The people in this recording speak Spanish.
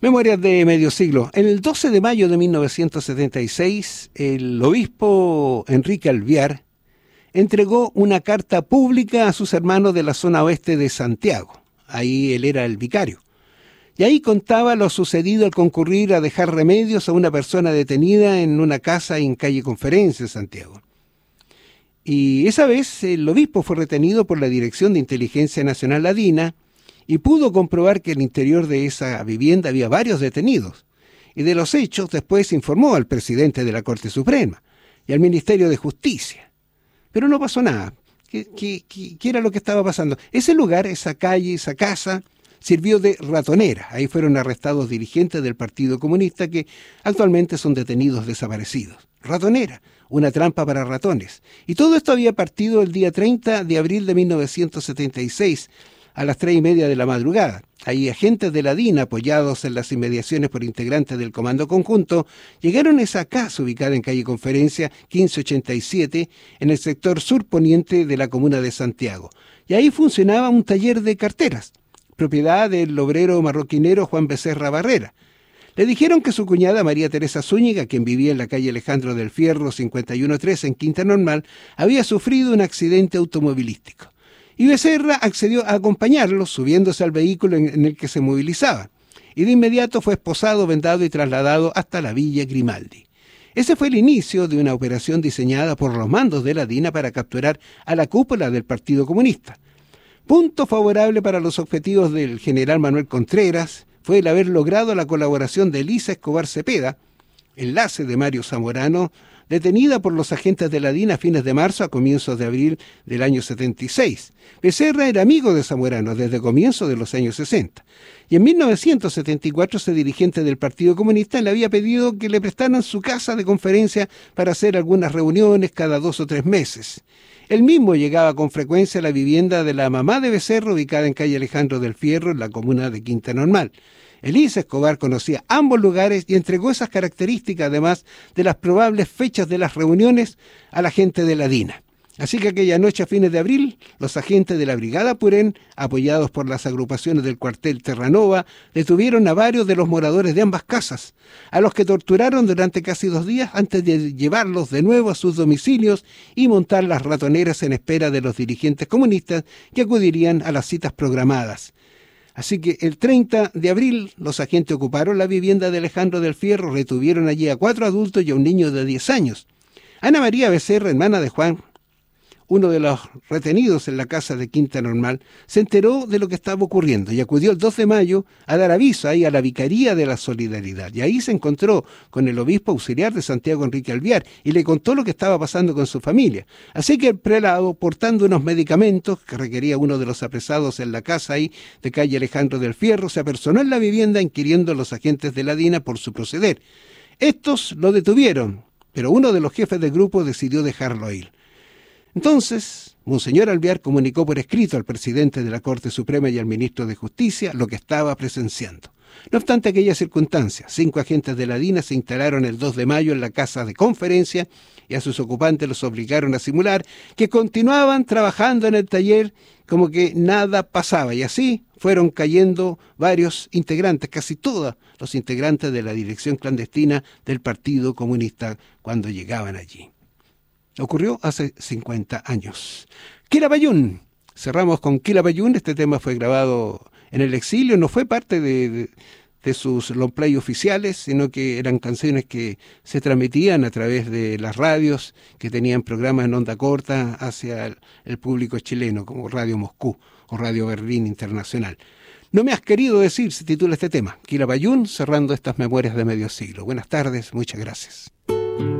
Memorias de medio siglo. El 12 de mayo de 1976, el obispo Enrique Alvear entregó una carta pública a sus hermanos de la zona oeste de Santiago. Ahí él era el vicario. Y ahí contaba lo sucedido al concurrir a dejar remedios a una persona detenida en una casa en calle Conferencia, en Santiago. Y esa vez el obispo fue retenido por la Dirección de Inteligencia Nacional, la DINA, y pudo comprobar que en el interior de esa vivienda había varios detenidos. Y de los hechos después informó al presidente de la Corte Suprema y al Ministerio de Justicia. Pero no pasó nada. ¿Qué era lo que estaba pasando? Ese lugar, esa calle, esa casa, sirvió de ratonera. Ahí fueron arrestados dirigentes del Partido Comunista que actualmente son detenidos desaparecidos. Ratonera, una trampa para ratones. Y todo esto había partido el día 30 de abril de 1976, a las 3:30 de la madrugada. Ahí agentes de la DINA, apoyados en las inmediaciones por integrantes del Comando Conjunto, llegaron a esa casa ubicada en calle Conferencia 1587, en el sector surponiente de la comuna de Santiago. Y ahí funcionaba un taller de carteras, propiedad del obrero marroquinero Juan Becerra Barrera. Le dijeron que su cuñada María Teresa Zúñiga, quien vivía en la calle Alejandro del Fierro 5113 en Quinta Normal, había sufrido un accidente automovilístico. Y Becerra accedió a acompañarlos, subiéndose al vehículo en el que se movilizaba. Y de inmediato fue esposado, vendado y trasladado hasta la Villa Grimaldi. Ese fue el inicio de una operación diseñada por los mandos de la DINA para capturar a la cúpula del Partido Comunista. Punto favorable para los objetivos del general Manuel Contreras fue el haber logrado la colaboración de Elisa Escobar Cepeda, enlace de Mario Zamorano, detenida por los agentes de la DINA a fines de marzo a comienzos de abril del año 76. Becerra era amigo de Zamorano desde comienzos de los años 60. Y en 1974 ese dirigente del Partido Comunista le había pedido que le prestaran su casa de conferencia para hacer algunas reuniones cada 2 o 3 meses. Él mismo llegaba con frecuencia a la vivienda de la mamá de Becerra, ubicada en calle Alejandro del Fierro, en la comuna de Quinta Normal. Elisa Escobar conocía ambos lugares y entregó esas características, además de las probables fechas de las reuniones, a la gente de la DINA. Así que aquella noche a fines de abril, los agentes de la Brigada Purén, apoyados por las agrupaciones del cuartel Terranova, detuvieron a varios de los moradores de ambas casas, a los que torturaron durante casi 2 días antes de llevarlos de nuevo a sus domicilios y montar las ratoneras en espera de los dirigentes comunistas que acudirían a las citas programadas. Así que el 30 de abril los agentes ocuparon la vivienda de Alejandro del Fierro, retuvieron allí a 4 adultos y a un niño de 10 años. Ana María Becerra, hermana de Juan, uno de los retenidos en la casa de Quinta Normal, se enteró de lo que estaba ocurriendo y acudió el 2 de mayo a dar aviso ahí a la Vicaría de la Solidaridad. Y ahí se encontró con el obispo auxiliar de Santiago, Enrique Alvear, y le contó lo que estaba pasando con su familia. Así que el prelado, portando unos medicamentos que requería uno de los apresados en la casa ahí de calle Alejandro del Fierro, se apersonó en la vivienda inquiriendo a los agentes de la DINA por su proceder. Estos lo detuvieron, pero uno de los jefes del grupo decidió dejarlo ir. Entonces, Monseñor Alvear comunicó por escrito al presidente de la Corte Suprema y al ministro de Justicia lo que estaba presenciando. No obstante aquella circunstancia, 5 agentes de la DINA se instalaron el 2 de mayo en la casa de conferencia y a sus ocupantes los obligaron a simular que continuaban trabajando en el taller como que nada pasaba. Y así fueron cayendo varios integrantes, casi todos los integrantes de la dirección clandestina del Partido Comunista cuando llegaban allí. Ocurrió hace 50 años. Quilapayún. Cerramos con Quilapayún. Este tema fue grabado en el exilio. No fue parte de sus long play oficiales, sino que eran canciones que se transmitían a través de las radios que tenían programas en onda corta hacia el público chileno, como Radio Moscú o Radio Berlín Internacional. No me has querido decir, se titula este tema. Quilapayún, cerrando estas memorias de medio siglo. Buenas tardes, muchas gracias.